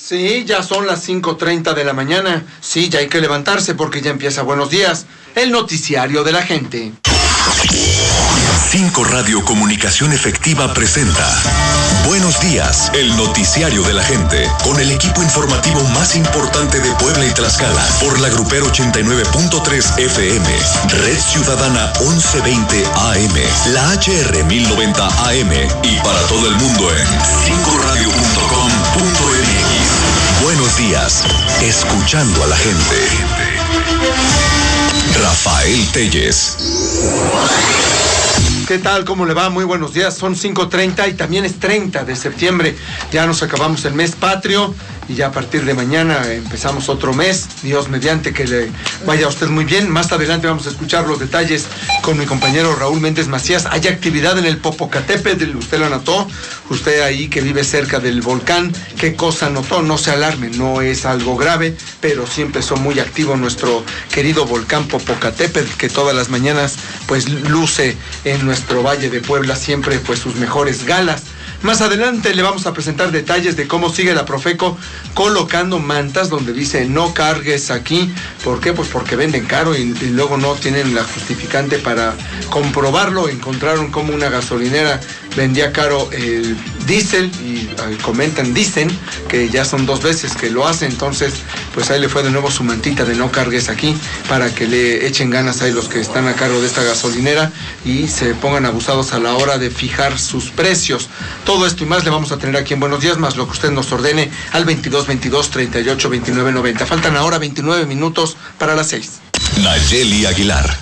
Sí, ya son las 5:30 de la mañana. Sí, ya hay que levantarse porque ya empieza Buenos Días, el noticiario de la gente. 5 Radio Comunicación Efectiva presenta Buenos Días, el noticiario de la gente, con el equipo informativo más importante de Puebla y Tlaxcala, por la Grupero 89.3 FM, Red Ciudadana 1120 AM, la HR 1090 AM y para todo el mundo en 5radio.com.mx. Buenos Días, escuchando a la gente. Rafael Telles. ¿Qué tal? ¿Cómo le va? Muy buenos días. Son 5:30 y también es 30 de septiembre. Ya nos acabamos el mes patrio y ya a partir de mañana empezamos otro mes. Dios mediante, que le vaya a usted muy bien. Más adelante vamos a escuchar los detalles con mi compañero Raúl Méndez Macías. Hay actividad en el Popocatépetl, usted lo notó. Usted ahí que vive cerca del volcán, ¿qué cosa notó? No se alarme, no es algo grave, pero sí empezó muy activo nuestro querido volcán Popocatépetl, que todas las mañanas pues luce en nuestro Valle de Puebla siempre pues sus mejores galas. Más adelante le vamos a presentar detalles de cómo sigue la Profeco colocando mantas donde dice no cargues aquí. ¿Por qué? Pues porque venden caro y luego no tienen la justificante para comprobarlo. Encontraron como una gasolinera vendía caro el diésel y dicen que ya son 2 veces que lo hace. Entonces pues ahí le fue de nuevo su mantita de no cargues aquí para que le echen ganas ahí los que están a cargo de esta gasolinera y se pongan abusados a la hora de fijar sus precios. Todo esto y más le vamos a tener aquí en Buenos Días, más lo que usted nos ordene al 22-22-38-29-90. Faltan ahora 29 minutos para las 6. Nayeli Aguilar.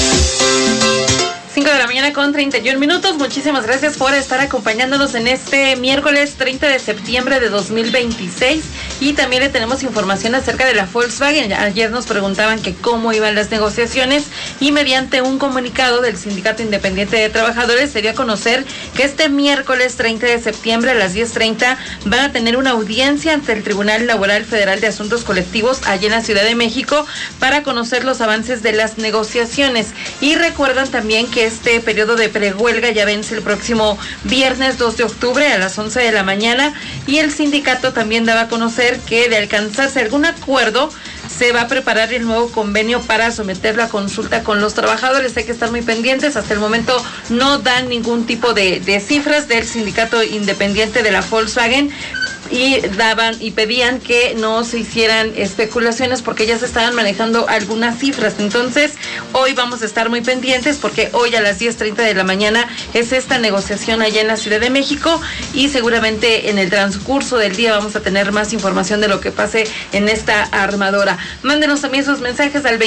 5 de la mañana con 31 minutos. Muchísimas gracias por estar acompañándonos en este miércoles 30 de septiembre de 2026. Y también le tenemos información acerca de la Volkswagen. Ayer nos preguntaban que cómo iban las negociaciones y mediante un comunicado del Sindicato Independiente de Trabajadores se dio a conocer que este miércoles 30 de septiembre a las 10:30 van a tener una audiencia ante el Tribunal Laboral Federal de Asuntos Colectivos allá en la Ciudad de México para conocer los avances de las negociaciones. Y recuerdan también que este periodo de prehuelga ya vence el próximo viernes 2 de octubre a las 11 de la mañana y el sindicato también daba a conocer que de alcanzarse algún acuerdo se va a preparar el nuevo convenio para someterlo a consulta con los trabajadores. Hay que estar muy pendientes. Hasta el momento no dan ningún tipo de cifras del sindicato independiente de la Volkswagen y pedían que no se hicieran especulaciones porque ya se estaban manejando algunas cifras. Entonces hoy vamos a estar muy pendientes porque hoy a las 10:30 de la mañana es esta negociación allá en la Ciudad de México y seguramente en el transcurso del día vamos a tener más información de lo que pase en esta armadora. Mándenos también sus mensajes al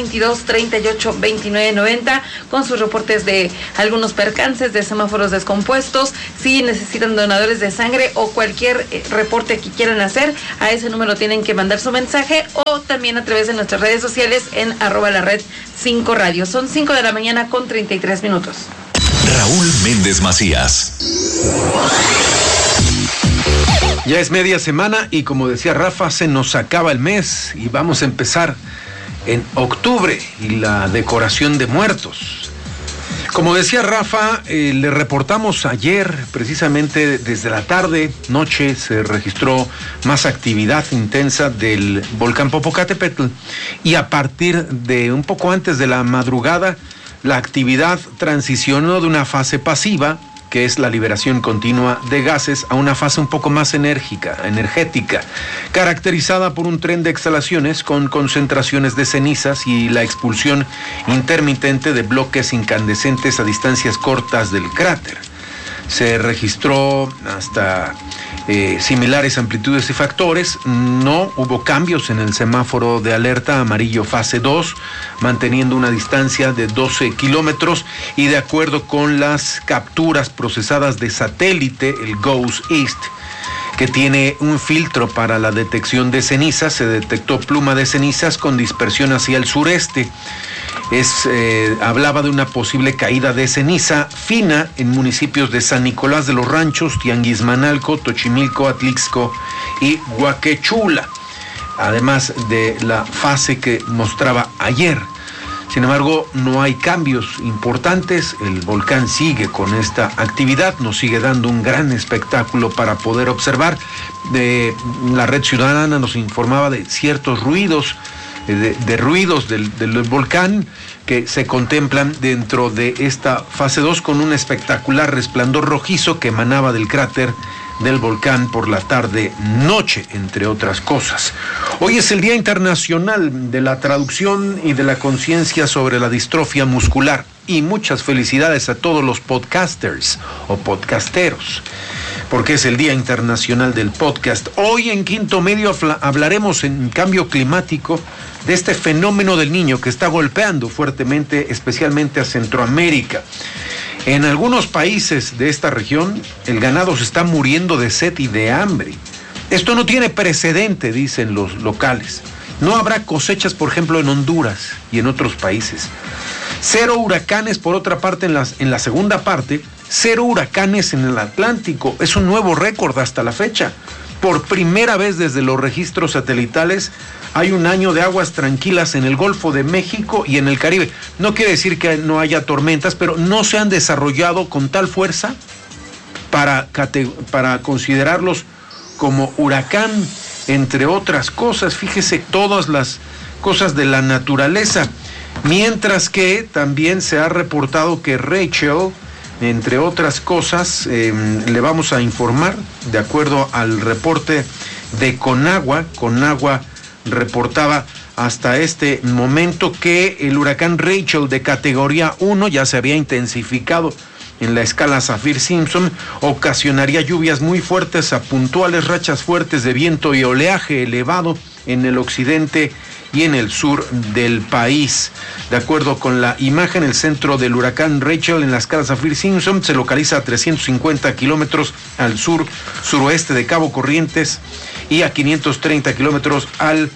22-22-38-29-90 con sus reportes de algunos percances de semáforos descompuestos, si necesitan donadores de sangre o cualquier reporte que quieran hacer. A ese número tienen que mandar su mensaje o también a través de nuestras redes sociales en @lared5radio. Son 5 de la mañana con 33 minutos. Raúl Méndez Macías. Ya es media semana y como decía Rafa, se nos acaba el mes y vamos a empezar en octubre y la decoración de muertos. Como decía Rafa, le reportamos ayer, precisamente desde la tarde, noche, se registró más actividad intensa del volcán Popocatépetl y a partir de un poco antes de la madrugada, la actividad transicionó de una fase pasiva, que es la liberación continua de gases, a una fase un poco más energética, caracterizada por un tren de exhalaciones con concentraciones de cenizas y la expulsión intermitente de bloques incandescentes a distancias cortas del cráter. Se registró hasta similares amplitudes y factores. No hubo cambios en el semáforo de alerta amarillo fase 2, manteniendo una distancia de 12 kilómetros y de acuerdo con las capturas procesadas de satélite, el GOES East, que tiene un filtro para la detección de cenizas, se detectó pluma de cenizas con dispersión hacia el sureste. Hablaba de una posible caída de ceniza fina en municipios de San Nicolás de los Ranchos, Tianguismanalco, Tochimilco, Atlixco y Huaquechula, además de la fase que mostraba ayer. Sin embargo, no hay cambios importantes, el volcán sigue con esta actividad, nos sigue dando un gran espectáculo para poder observar. La Red Ciudadana nos informaba de ciertos ruidos, de ruidos del volcán que se contemplan dentro de esta fase 2 con un espectacular resplandor rojizo que emanaba del cráter del volcán por la tarde-noche, entre otras cosas. Hoy es el Día Internacional de la Traducción y de la Conciencia sobre la Distrofia Muscular. Y muchas felicidades a todos los podcasters o podcasteros, porque es el Día Internacional del Podcast. Hoy en Quinto Medio hablaremos en cambio climático de este fenómeno del Niño que está golpeando fuertemente, especialmente a Centroamérica. En algunos países de esta región, el ganado se está muriendo de sed y de hambre. Esto no tiene precedente, dicen los locales. No habrá cosechas, por ejemplo, en Honduras y en otros países. 0 huracanes, por otra parte, en la segunda parte, 0 huracanes en el Atlántico. Es un nuevo récord hasta la fecha. Por primera vez desde los registros satelitales, hay un año de aguas tranquilas en el Golfo de México y en el Caribe. No quiere decir que no haya tormentas, pero no se han desarrollado con tal fuerza para considerarlos como huracán, entre otras cosas. Fíjese, todas las cosas de la naturaleza. Mientras que también se ha reportado que Rachel, entre otras cosas, le vamos a informar, de acuerdo al reporte de Conagua reportaba hasta este momento que el huracán Rachel de categoría 1 ya se había intensificado en la escala Saffir-Simpson, ocasionaría lluvias muy fuertes a puntuales, rachas fuertes de viento y oleaje elevado en el occidente y en el sur del país. De acuerdo con la imagen, el centro del huracán Rachel en la escala Saffir-Simpson se localiza a 350 kilómetros al suroeste de Cabo Corrientes y a 530 kilómetros al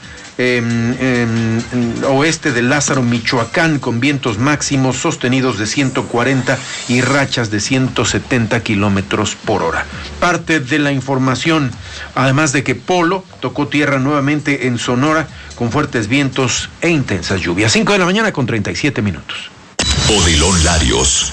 oeste de Lázaro, Michoacán, con vientos máximos sostenidos de 140 y rachas de 170 kilómetros por hora. Parte de la información, además de que Polo tocó tierra nuevamente en Sonora con fuertes vientos e intensas lluvias. 5 de la mañana con 37 minutos. Odilon Larios.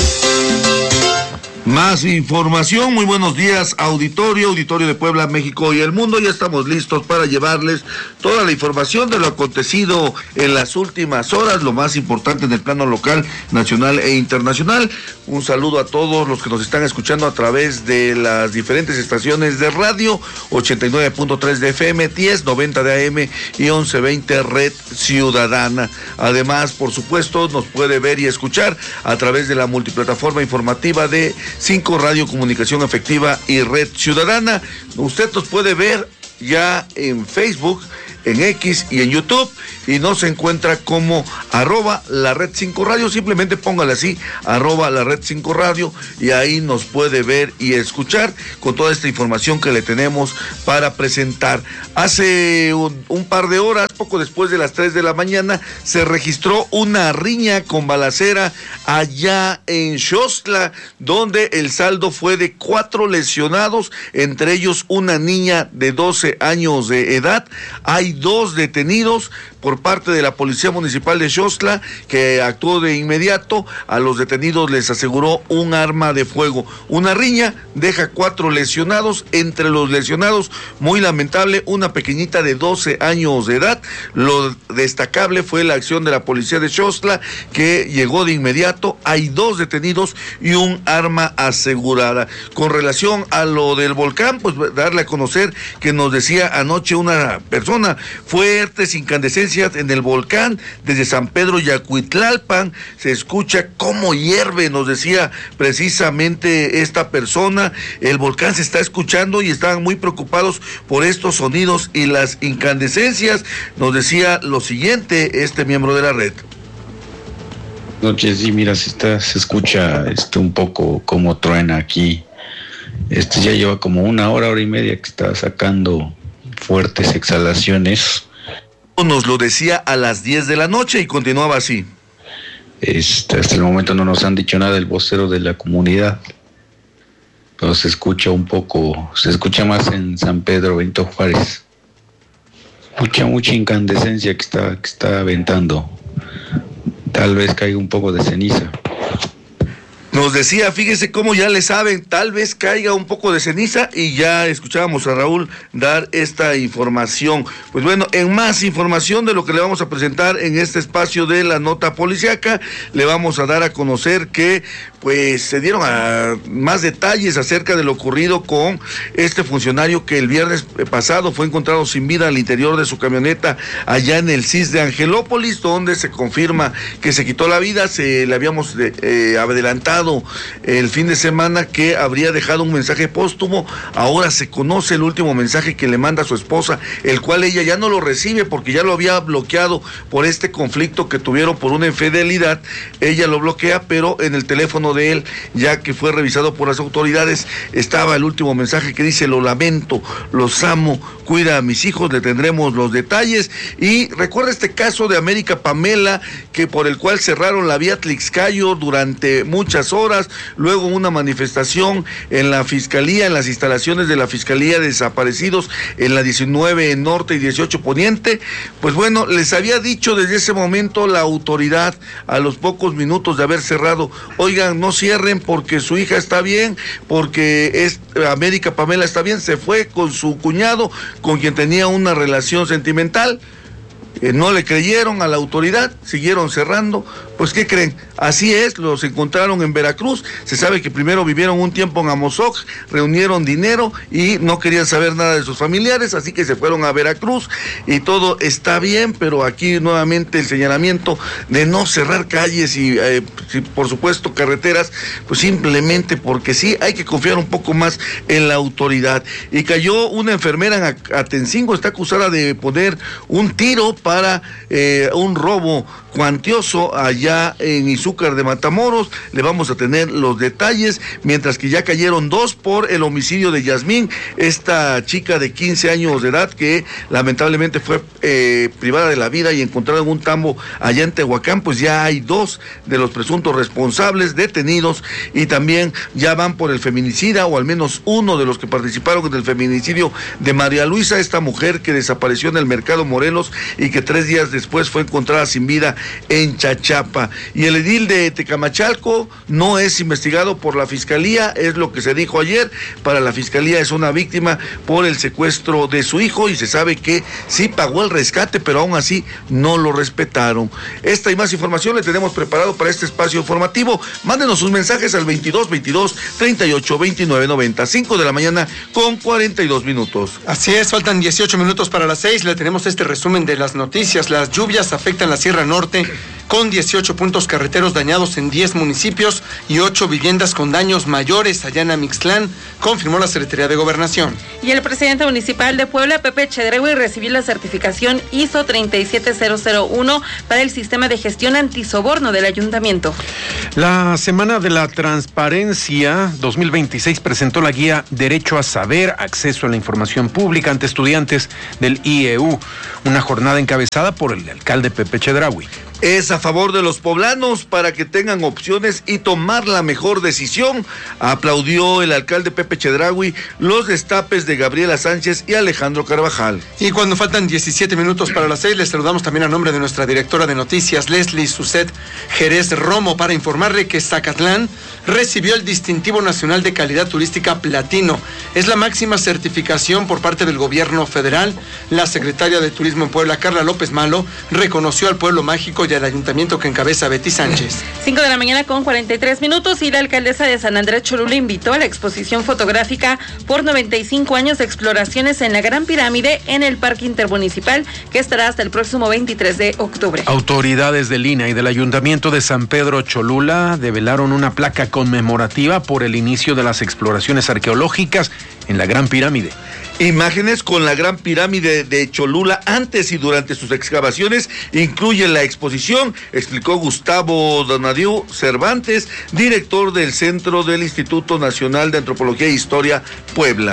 Más información, muy buenos días, auditorio de Puebla, México y el mundo. Ya estamos listos para llevarles toda la información de lo acontecido en las últimas horas, lo más importante en el plano local, nacional e internacional. Un saludo a todos los que nos están escuchando a través de las diferentes estaciones de radio, 89.3 de FM, 1090 de AM y 1120 Red Ciudadana. Además, por supuesto, nos puede ver y escuchar a través de la multiplataforma informativa de 5 Radio Comunicación Efectiva y Red Ciudadana. Usted nos puede ver ya en Facebook, en X y en YouTube, y nos encuentra como @la Red 5 Radio. Simplemente póngale así, @la Red 5 Radio, y ahí nos puede ver y escuchar con toda esta información que le tenemos para presentar. Hace un par de horas, poco después de las 3 de la mañana, se registró una riña con balacera allá en Xostla, donde el saldo fue de 4 lesionados, entre ellos una niña de 12 años de edad. Hay 2 detenidos por parte de la Policía Municipal de Xostla, que actuó de inmediato. A los detenidos les aseguró un arma de fuego. Una riña deja 4 lesionados, entre los lesionados, muy lamentable, una pequeñita de 12 años de edad. Lo destacable fue la acción de la Policía de Xostla, que llegó de inmediato. Hay 2 detenidos y un arma asegurada. Con relación a lo del volcán, pues darle a conocer que nos decía anoche una persona, fuertes incandescencias en el volcán desde San Pedro Yacuitlalpan, se escucha cómo hierve, nos decía precisamente esta persona. El volcán se está escuchando y estaban muy preocupados por estos sonidos y las incandescencias. Nos decía lo siguiente este miembro de la red. Noches, sí, mira, se escucha un poco como truena aquí. Ya lleva como una hora y media que está sacando fuertes exhalaciones. Nos lo decía a las 10 de la noche y continuaba así. Hasta el momento no nos han dicho nada el vocero de la comunidad, pero se escucha más en San Pedro, Benito Juárez. Escucha mucha incandescencia que está aventando. tal vez caiga un poco de ceniza. Nos decía, fíjese cómo ya le saben, tal vez caiga un poco de ceniza, y ya escuchábamos a Raúl dar esta información. Pues bueno, en más información de lo que le vamos a presentar en este espacio de la nota policiaca, le vamos a dar a conocer que pues se dieron más detalles acerca de lo ocurrido con este funcionario que el viernes pasado fue encontrado sin vida al interior de su camioneta allá en el CIS de Angelópolis, donde se confirma que se quitó la vida. Se le habíamos adelantado el fin de semana que habría dejado un mensaje póstumo. Ahora se conoce el último mensaje que le manda a su esposa, el cual ella ya no lo recibe porque ya lo había bloqueado por este conflicto que tuvieron por una infidelidad. Ella lo bloquea, pero en el teléfono de él, ya que fue revisado por las autoridades, estaba el último mensaje que dice: lo lamento, los amo, cuida a mis hijos, le tendremos los detalles. Y recuerda este caso de América Pamela, que por el cual cerraron la vía Tlixcayo durante muchas horas, luego una manifestación en la Fiscalía, en las instalaciones de la Fiscalía de Desaparecidos, en la 19 Norte y 18 Poniente. Pues bueno, les había dicho desde ese momento la autoridad, a los pocos minutos de haber cerrado: oigan, no cierren porque su hija está bien, porque América Pamela está bien. Se fue con su cuñado, con quien tenía una relación sentimental. No le creyeron a la autoridad, siguieron cerrando. Pues ¿qué creen? Así es, los encontraron en Veracruz. Se sabe que primero vivieron un tiempo en Amozoc, reunieron dinero y no querían saber nada de sus familiares, así que se fueron a Veracruz y todo está bien. Pero aquí nuevamente el señalamiento de no cerrar calles y por supuesto carreteras, pues simplemente porque sí, hay que confiar un poco más en la autoridad. Y cayó una enfermera en Atencingo, está acusada de poner un tiro para un robo cuantioso allá en Izúcar de Matamoros. Le vamos a tener los detalles, mientras que ya cayeron 2 por el homicidio de Yasmín, esta chica de 15 años de edad que lamentablemente fue privada de la vida y encontrada en un tambo allá en Tehuacán. Pues ya hay 2 de los presuntos responsables detenidos, y también ya van por el feminicida, o al menos uno de los que participaron en el feminicidio de María Luisa, esta mujer que desapareció en el Mercado Morelos y que 3 días después fue encontrada sin vida en Chachapa. Y el edil de Tecamachalco no es investigado por la Fiscalía, es lo que se dijo ayer. Para la Fiscalía es una víctima por el secuestro de su hijo, y se sabe que sí pagó el rescate, pero aún así no lo respetaron. Esta y más información le tenemos preparado para este espacio informativo. Mándenos sus mensajes al 2222-382990, 5 de la mañana con 42 minutos. Así es, faltan 18 minutos para las 6. Le tenemos este resumen de las noticias. Las lluvias afectan la Sierra Norte, con 18 puntos carreteros dañados en 10 municipios y 8 viviendas con daños mayores allá en Amixtlán, confirmó la Secretaría de Gobernación. Y el presidente municipal de Puebla, Pepe Chedraui, recibió la certificación ISO 37001 para el sistema de gestión antisoborno del ayuntamiento. La Semana de la Transparencia 2026 presentó la guía Derecho a Saber, Acceso a la Información Pública ante estudiantes del IEU, una jornada encabezada por el alcalde Pepe Chedraui. Es a favor de los poblanos para que tengan opciones y tomar la mejor decisión. Aplaudió el alcalde Pepe Chedraui los destapes de Gabriela Sánchez y Alejandro Carvajal. Y cuando faltan 17 minutos para las 6, les saludamos también a nombre de nuestra directora de noticias, Leslie Suset Jerez Romo, para informarle que Zacatlán recibió el Distintivo Nacional de Calidad Turística Platino. Es la máxima certificación por parte del gobierno federal. La secretaria de Turismo en Puebla, Carla López Malo, reconoció al pueblo mágico y al ayuntamiento que encabeza Betty Sánchez. 5 de la mañana con 43 minutos, y la alcaldesa de San Andrés Cholula invitó a la exposición fotográfica por 95 años de exploraciones en la Gran Pirámide en el Parque Intermunicipal, que estará hasta el próximo 23 de octubre. Autoridades del INAH y del Ayuntamiento de San Pedro Cholula develaron una placa conmemorativa por el inicio de las exploraciones arqueológicas en la Gran Pirámide. Imágenes con la Gran Pirámide de Cholula antes y durante sus excavaciones incluyen la exposición, explicó Gustavo Donadiu Cervantes, director del Centro del Instituto Nacional de Antropología e Historia, Puebla.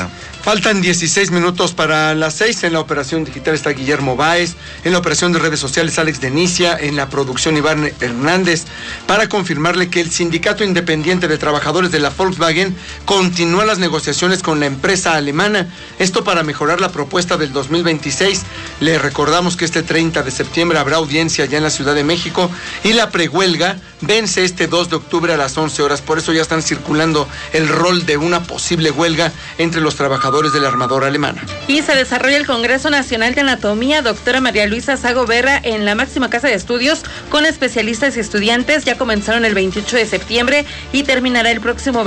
Faltan 16 minutos para las 6. En la operación digital está Guillermo Báez, en la operación de redes sociales Alex Denicia, en la producción Iván Hernández, para confirmarle que el Sindicato Independiente de Trabajadores de la Volkswagen continúa las negociaciones con la empresa alemana, esto para mejorar la propuesta del 2026. Le recordamos que este 30 de septiembre habrá audiencia ya en la Ciudad de México y la prehuelga vence este 2 de octubre a las 11 horas. Por eso ya están circulando el rol de una posible huelga entre los trabajadores de la armadora alemana. Y se desarrolla el Congreso Nacional de Anatomía, doctora María Luisa Sago Berra, en la máxima casa de estudios con especialistas y estudiantes. Ya comenzaron el 28 de septiembre y terminará el próximo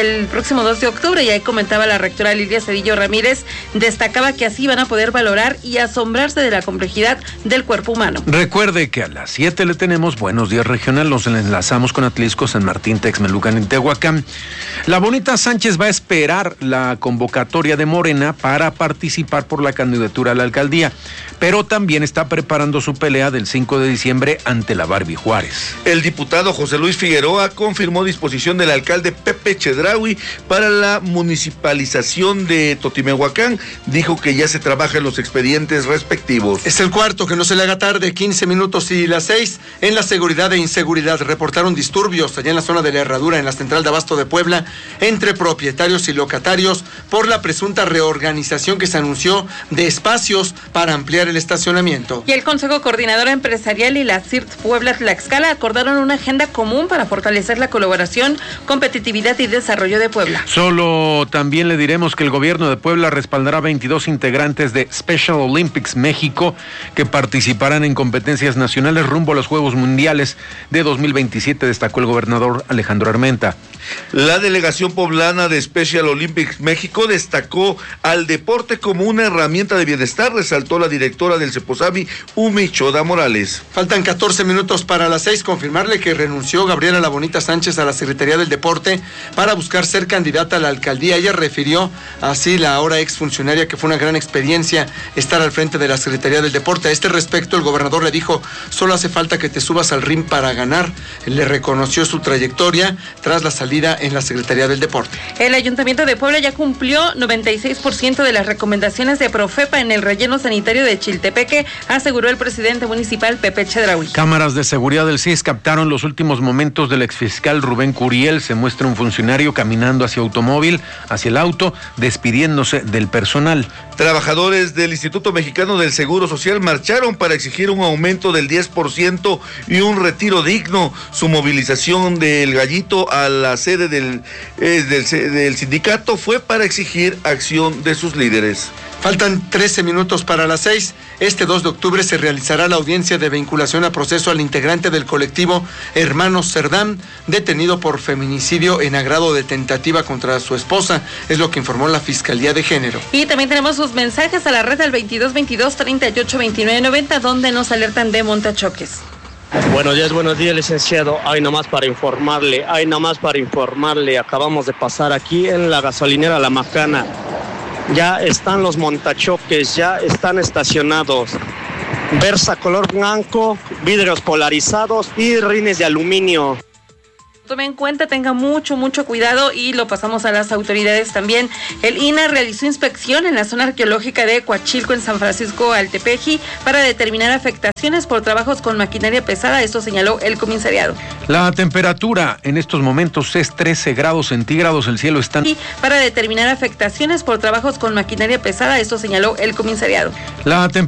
2 de octubre. Y ahí comentaba la rectora Lilia Cedillo Ramírez, destacaba que así van a poder valorar y asombrarse de la complejidad del cuerpo humano. Recuerde que a las 7 le tenemos Buenos Días Regional, nos enlazamos con Atlisco, San Martín, Texmelucan y Tehuacán. La Bonita Sánchez va a esperar la convocatoria de Morena para participar por la candidatura a la alcaldía, pero también está preparando su pelea del 5 de diciembre ante la Barbie Juárez. El diputado José Luis Figueroa confirmó disposición del alcalde Pepe Chedraui para la municipalización de Totimehuacán. Dijo que ya se trabaja en los expedientes respectivos. Es el cuarto, que no se le haga tarde, 15 minutos y las 6. En la seguridad e inseguridad reportaron disturbios allá en la zona de la Herradura, en la central de Abasto de Puebla, entre propietarios y locatarios por la presunta reorganización que se anunció de espacios para ampliar el estacionamiento. Y el Consejo Coordinador Empresarial y la CIRT Puebla Tlaxcala acordaron una agenda común para fortalecer la colaboración, competitividad y desarrollo de Puebla. Solo también le diremos que el gobierno de Puebla respaldará 22 integrantes de Special Olympics México que participarán en competencias nacionales rumbo a los Juegos Mundiales de 2027, destacó el gobernador Alejandro Armenta. La delegación poblana de Special Olympics México destacó al deporte como una herramienta de bienestar, resaltó la directora del CEPOSABI, Umi Choda Morales. Faltan 14 minutos para las 6. Confirmarle que renunció Gabriela La Bonita Sánchez a la Secretaría del Deporte para buscar ser candidata a la alcaldía. Ella refirió así, la ahora exfuncionaria, que fue una gran experiencia estar al frente de la Secretaría del Deporte. A este respecto, el gobernador le dijo: solo hace falta que te subas al ring para ganar. Le reconoció su trayectoria tras la salida en la Secretaría del Deporte. El Ayuntamiento de Puebla ya cumplió 96% de las recomendaciones de Profepa en el relleno sanitario de Chiltepeque, aseguró el presidente municipal Pepe Chedraui. Cámaras de seguridad del CIS captaron los últimos momentos del exfiscal Rubén Curiel. Se muestra un funcionario caminando hacia el auto, despidiéndose del personal. Trabajadores del Instituto Mexicano del Seguro Social marcharon para exigir un aumento del 10% y un retiro digno. Su movilización del Gallito a la sede del sindicato fue para exigir acción de sus líderes. Faltan 13 minutos para las 6. Este 2 de octubre se realizará la audiencia de vinculación a proceso al integrante del colectivo Hermanos Cerdán, detenido por feminicidio en agrado de tentativa contra su esposa. Es lo que informó la Fiscalía de Género. Y también tenemos sus mensajes a la red del 2222-382990, donde nos alertan de montachoques. Buenos días, licenciado. Hay nada más para informarle. Acabamos de pasar aquí en la gasolinera La Macana. Ya están los montachoques, ya están estacionados. Versa color blanco, vidrios polarizados y rines de aluminio. Tome en cuenta, tenga mucho cuidado, y lo pasamos a las autoridades también. El INAH realizó inspección en la zona arqueológica de Coachilco en San Francisco Altepeji para determinar afectaciones por trabajos con maquinaria pesada. Esto señaló el comisariado. La temperatura en estos momentos es 13 grados centígrados, el cielo está... Y para determinar afectaciones por trabajos con maquinaria pesada. Esto señaló el comisariado. La temperatura